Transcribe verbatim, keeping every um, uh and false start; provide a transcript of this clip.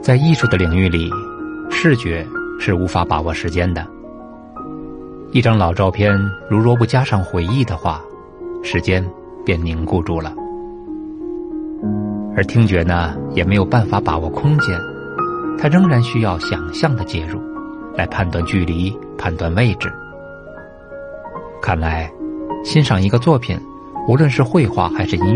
在艺术的领域里，视觉是无法把握时间的。一张老照片如若不加上回忆的话，时间便凝固住了。而听觉呢，也没有办法把握空间，它仍然需要想象的介入，来判断距离，判断位置。看来，欣赏一个作品，无论是绘画还是音乐，